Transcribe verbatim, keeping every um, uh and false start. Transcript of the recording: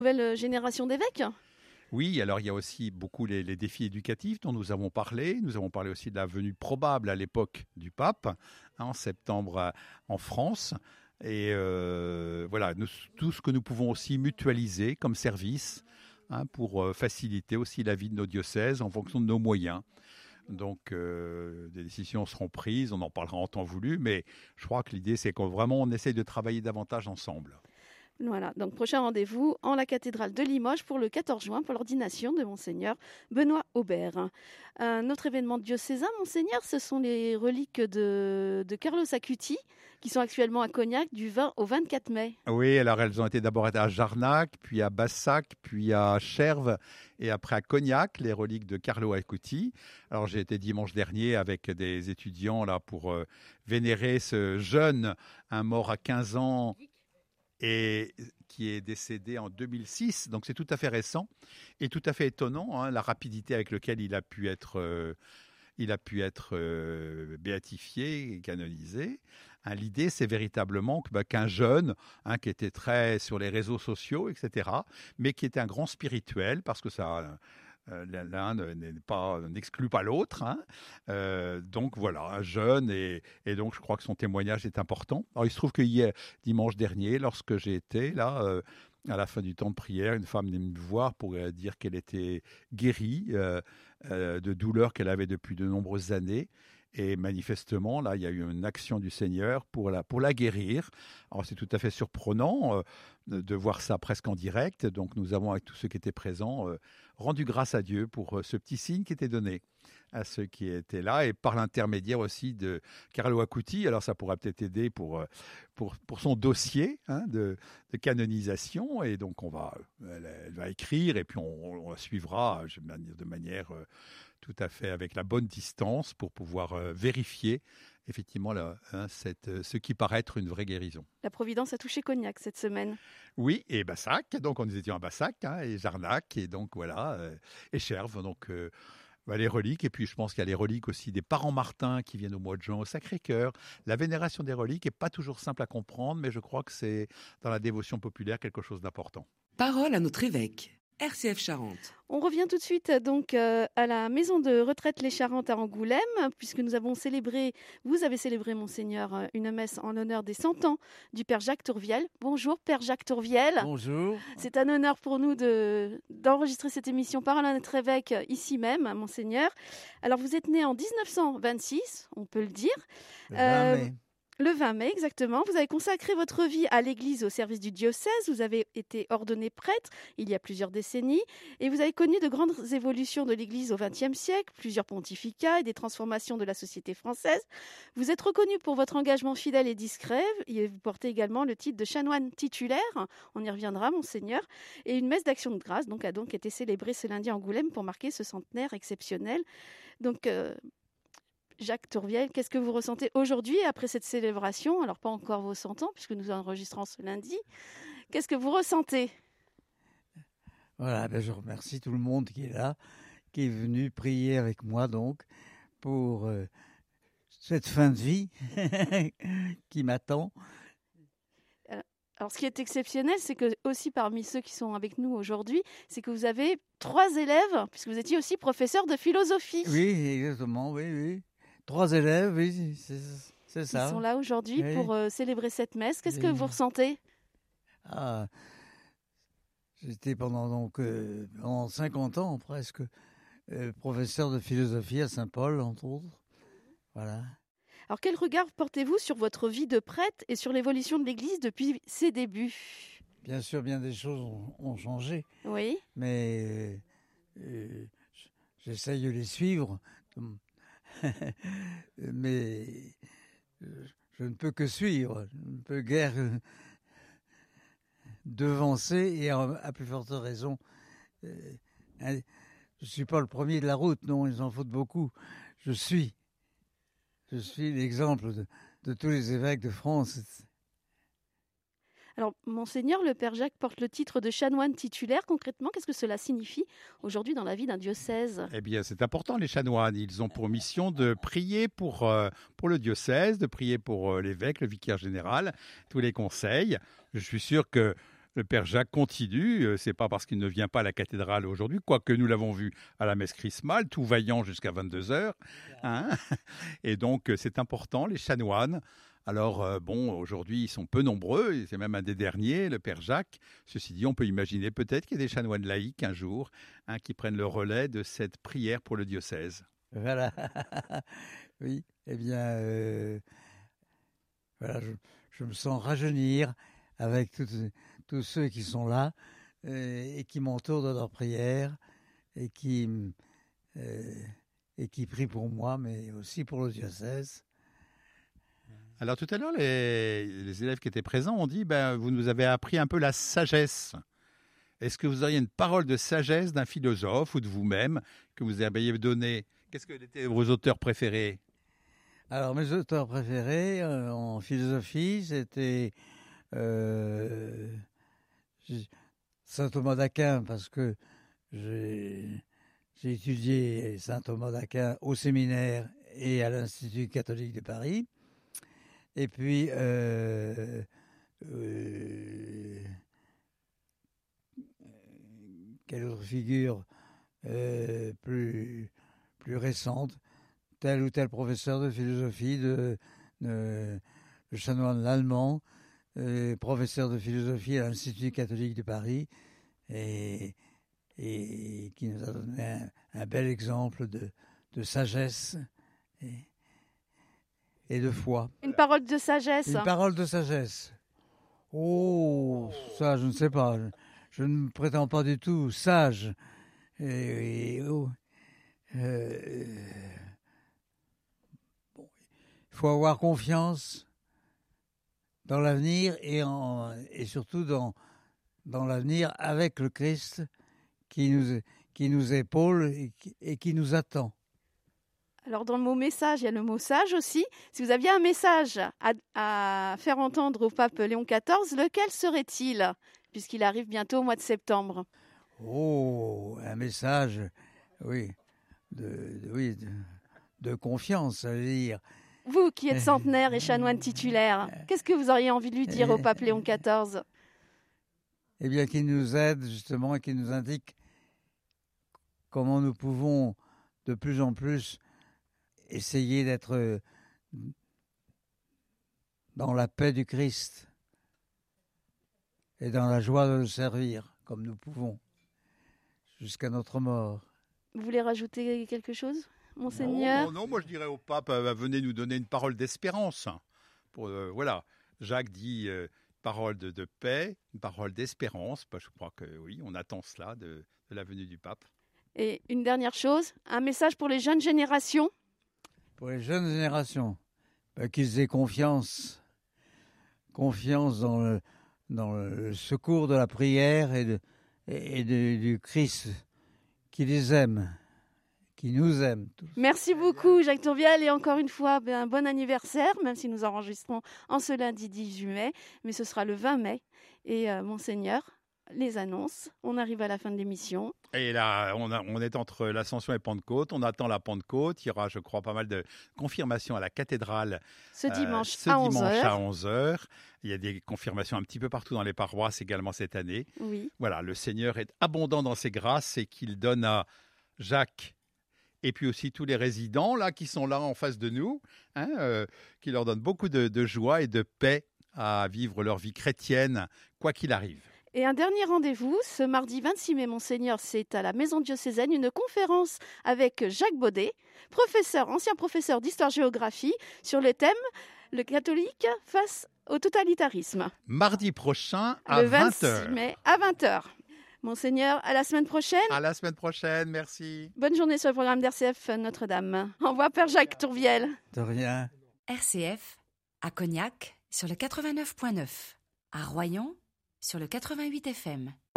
Nouvelle génération d'évêques ? Oui, alors il y a aussi beaucoup les, les défis éducatifs dont nous avons parlé. Nous avons parlé aussi de la venue probable à l'époque du pape, hein, en septembre à, en France. Et euh, voilà, nous, tout ce que nous pouvons aussi mutualiser comme service, hein, pour euh, faciliter aussi la vie de nos diocèses en fonction de nos moyens. Donc, euh, des décisions seront prises, on en parlera en temps voulu, mais je crois que l'idée, c'est qu'on vraiment on essaye de travailler davantage ensemble. Voilà, donc prochain rendez-vous en la cathédrale de Limoges pour le quatorze juin pour l'ordination de Monseigneur Benoît Aubert. Un autre événement diocésain, Monseigneur, ce sont les reliques de, de Carlo Acuti qui sont actuellement à Cognac du vingt au vingt-quatre mai. Oui, alors elles ont été d'abord à Jarnac, puis à Bassac, puis à Cherves et après à Cognac, les reliques de Carlo Acuti. Alors j'ai été dimanche dernier avec des étudiants là pour euh, vénérer ce jeune, un mort à quinze ans, et qui est décédé en deux mille six, donc c'est tout à fait récent et tout à fait étonnant, hein, la rapidité avec laquelle il a pu être, euh, il a pu être euh, béatifié et canonisé. Hein, l'idée, c'est véritablement que, bah, qu'un jeune, hein, qui était très sur les réseaux sociaux, et cetera, mais qui était un grand spirituel, parce que ça... Euh, l'un n'est pas, n'exclut pas l'autre, hein. Euh, donc voilà, un jeune, et, et donc je crois que son témoignage est important. Alors il se trouve que hier, dimanche dernier, lorsque j'ai été là, euh, à la fin du temps de prière, une femme venait me voir pour euh, dire qu'elle était guérie euh, euh, de douleurs qu'elle avait depuis de nombreuses années. Et manifestement, là, il y a eu une action du Seigneur pour la, pour la guérir. Alors, c'est tout à fait surprenant euh, de voir ça presque en direct. Donc, nous avons, avec tous ceux qui étaient présents, euh, rendu grâce à Dieu pour euh, ce petit signe qui était donné à ceux qui étaient là, et par l'intermédiaire aussi de Carlo Acuti. Alors, ça pourra peut-être aider pour, pour, pour son dossier, hein, de, de canonisation. Et donc, on va, elle, elle va écrire, et puis on, on la suivra de manière... Euh, tout à fait avec la bonne distance pour pouvoir euh, vérifier effectivement là, hein, cette, euh, ce qui paraît être une vraie guérison. La Providence a touché Cognac cette semaine. Oui, et Bassac, donc on nous étions à Bassac, hein, et Jarnac, et donc voilà, euh, et Cherves, donc euh, bah, les reliques, et puis je pense qu'il y a les reliques aussi des parents Martin qui viennent au mois de juin au Sacré-Cœur. La vénération des reliques n'est pas toujours simple à comprendre, mais je crois que c'est dans la dévotion populaire quelque chose d'important. Parole à notre évêque. R C F Charente. On revient tout de suite donc euh, à la maison de retraite Les Charentes à Angoulême, puisque nous avons célébré, vous avez célébré, Monseigneur, une messe en l'honneur des cent ans du Père Jacques Tourviel. Bonjour, Père Jacques Tourviel. Bonjour. C'est un honneur pour nous de, d'enregistrer cette émission par notre évêque ici même, Monseigneur. Alors, vous êtes né en dix-neuf cent vingt-six, on peut le dire. Le vingt mai. Le vingt mai, exactement. Vous avez consacré votre vie à l'Église au service du diocèse. Vous avez été ordonné prêtre il y a plusieurs décennies et vous avez connu de grandes évolutions de l'Église au vingtième siècle, plusieurs pontificats et des transformations de la société française. Vous êtes reconnu pour votre engagement fidèle et discret et vous portez également le titre de chanoine titulaire. On y reviendra, Monseigneur. Et une messe d'action de grâce donc, a donc été célébrée ce lundi à Angoulême pour marquer ce centenaire exceptionnel. Donc... Euh, Jacques Tourviel, qu'est-ce que vous ressentez aujourd'hui après cette célébration ? Alors, pas encore vos cent ans, puisque nous enregistrons ce lundi. Qu'est-ce que vous ressentez ? Voilà, ben je remercie tout le monde qui est là, qui est venu prier avec moi, donc, pour euh, cette fin de vie qui m'attend. Alors, ce qui est exceptionnel, c'est que aussi parmi ceux qui sont avec nous aujourd'hui, c'est que vous avez trois élèves, puisque vous étiez aussi professeur de philosophie. Oui, exactement, oui, oui. Trois élèves, oui, c'est, c'est ça. Ils sont là aujourd'hui oui. pour euh, célébrer cette messe. Qu'est-ce oui. que vous ressentez ? Ah, j'étais pendant, donc, euh, pendant cinquante ans presque euh, professeur de philosophie à Saint-Paul, entre autres. Voilà. Alors, quel regard portez-vous sur votre vie de prêtre et sur l'évolution de l'Église depuis ses débuts ? Bien sûr, bien des choses ont, ont changé. Oui. Mais euh, euh, j'essaye de les suivre. Mais euh, je ne peux que suivre. Je ne peux guère euh, devancer et à, à plus forte raison. Euh, hein, je ne suis pas le premier de la route, non, ils en faut beaucoup. Je suis. Je suis l'exemple de, de tous les évêques de France. Alors, Monseigneur, le Père Jacques porte le titre de chanoine titulaire. Concrètement, qu'est-ce que cela signifie aujourd'hui dans la vie d'un diocèse ? Eh bien, c'est important, les chanoines. Ils ont pour mission de prier pour, euh, pour le diocèse, de prier pour euh, l'évêque, le vicaire général, tous les conseils. Je suis sûr que le Père Jacques continue. Euh, c'est pas parce qu'il ne vient pas à la cathédrale aujourd'hui, quoique nous l'avons vu à la messe chrismale, tout vaillant jusqu'à vingt-deux heures. Hein. Et donc, euh, c'est important, les chanoines. Alors, euh, bon, aujourd'hui, ils sont peu nombreux, et c'est même un des derniers, le Père Jacques. Ceci dit, on peut imaginer peut-être qu'il y a des chanoines laïcs un jour hein, qui prennent le relais de cette prière pour le diocèse. Voilà. Oui, eh bien, euh, voilà, je, je me sens rajeunir avec toutes, tous ceux qui sont là euh, et qui m'entourent dans leur prière et qui, euh, et qui prient pour moi, mais aussi pour le diocèse. Alors tout à l'heure, les, les élèves qui étaient présents ont dit ben, vous nous avez appris un peu la sagesse. Est-ce que vous auriez une parole de sagesse d'un philosophe ou de vous-même que vous auriez donné? Qu'est-ce que étaient vos auteurs préférés? Alors mes auteurs préférés euh, en philosophie, c'était euh, saint Thomas d'Aquin, parce que j'ai, j'ai étudié saint Thomas d'Aquin au séminaire et à l'Institut catholique de Paris. Et puis, euh, euh, quelle autre figure euh, plus, plus récente, tel ou tel professeur de philosophie, de, de, de chanoine l'allemand, euh, professeur de philosophie à l'Institut catholique de Paris, et, et qui nous a donné un, un bel exemple de, de sagesse. Et, et de foi. Une parole de sagesse. Une parole de sagesse. Oh, ça, je ne sais pas. Je ne prétends pas du tout sage. Et, et, oh, euh, bon, il faut avoir confiance dans l'avenir et, en, et surtout dans, dans l'avenir avec le Christ qui nous, qui nous épaule et qui, et qui nous attend. Alors, dans le mot message, il y a le mot sage aussi. Si vous aviez un message à, à faire entendre au pape Léon quatorze, lequel serait-il, puisqu'il arrive bientôt au mois de septembre? Oh, un message, oui, de, de, oui, de, de confiance, ça veut dire. Vous qui êtes centenaire et chanoine titulaire, qu'est-ce que vous auriez envie de lui dire au pape Léon quatorze? Eh bien, qu'il nous aide justement et qu'il nous indique comment nous pouvons de plus en plus essayer d'être dans la paix du Christ et dans la joie de le servir comme nous pouvons jusqu'à notre mort. Vous voulez rajouter quelque chose, Monseigneur? Non, non, non, moi je dirais au pape, euh, venez nous donner une parole d'espérance. Pour, euh, voilà, Jacques dit euh, parole de, de paix, une parole d'espérance. Bah, je crois que oui, on attend cela de, de la venue du pape. Et une dernière chose, un message pour les jeunes générations? Pour les jeunes générations, ben, qu'ils aient confiance, confiance dans le, dans le secours de la prière et, de, et de, du Christ qui les aime, qui nous aime tous. Merci beaucoup Jacques Tourviel et encore une fois ben, bon anniversaire, même si nous enregistrons en ce lundi dix-huit mai, mais ce sera le vingt mai. Et euh, Monseigneur, les annonces, on arrive à la fin de l'émission. Et là, on, a, on est entre l'Ascension et Pentecôte. On attend la Pentecôte. Il y aura, je crois, pas mal de confirmations à la cathédrale ce dimanche, euh, ce à, dimanche onze heures. à onze heures. Il y a des confirmations un petit peu partout dans les paroisses également cette année. Oui. Voilà, le Seigneur est abondant dans ses grâces et qu'il donne à Jacques et puis aussi tous les résidents là qui sont là en face de nous, hein, euh, qui leur donne beaucoup de, de joie et de paix à vivre leur vie chrétienne, quoi qu'il arrive. Et un dernier rendez-vous, ce mardi vingt-six mai, Monseigneur, c'est à la Maison diocésaine, une conférence avec Jacques Baudet, professeur, ancien professeur d'histoire-géographie, sur le thème « Le catholique face au totalitarisme ». Mardi prochain à le vingt heures. vingt-six mai à vingt heures. Monseigneur, à la semaine prochaine. À la semaine prochaine, merci. Bonne journée sur le programme d'R C F Notre-Dame. Au revoir, Père Jacques Tourviel. De rien. R C F, à Cognac, sur le quatre-vingt-neuf point neuf. À Royan, sur le quatre-vingt-huit F M.